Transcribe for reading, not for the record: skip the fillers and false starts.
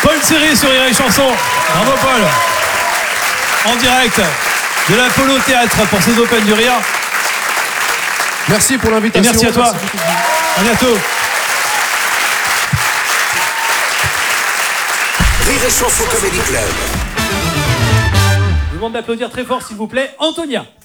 Paul Seri sur Rire et Chanson. Bravo Paul. En direct de l'Apollo Théâtre pour ces Open du Rire. Merci pour l'invitation. Et merci à toi. À bientôt. Rire et Chanson Comedy Club. Je vous demande d'applaudir très fort s'il vous plaît Antonia.